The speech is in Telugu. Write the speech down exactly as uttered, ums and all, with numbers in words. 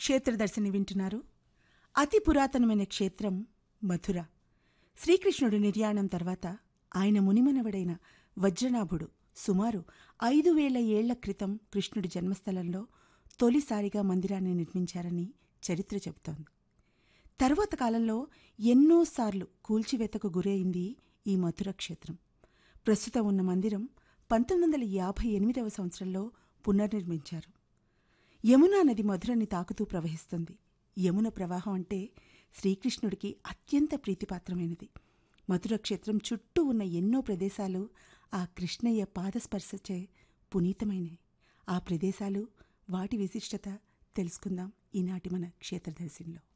క్షేత్రదర్శిని వింటున్నారు. అతి పురాతనమైన క్షేత్రం మథుర. శ్రీకృష్ణుడు నిర్యాణం తర్వాత ఆయన మునిమనవడైన వజ్రనాభుడు సుమారు ఐదు వేల ఏళ్ల క్రితం కృష్ణుడి జన్మస్థలంలో తొలిసారిగా మందిరాన్ని నిర్మించారని చరిత్ర చెబుతోంది. తరువాత కాలంలో ఎన్నోసార్లు కూల్చివేతకు గురైంది ఈ మథుర క్షేత్రం. ప్రస్తుతం ఉన్న మందిరం పంతొమ్మిది వందల యాభై ఎనిమిదవ సంవత్సరంలో పునర్నిర్మించారు. యమునా నది మధురని తాకుతూ ప్రవహిస్తుంది. యమున ప్రవాహం అంటే శ్రీకృష్ణుడికి అత్యంత ప్రీతిపాత్రమైనది. మథుర క్షేత్రం చుట్టూ ఉన్న ఎన్నో ప్రదేశాలు ఆ కృష్ణయ్య పాదస్పర్శచే పునీతమైనవి. ఆ ప్రదేశాలు, వాటి విశిష్టత తెలుసుకుందాం ఈనాటి మన క్షేత్రదర్శినిలో.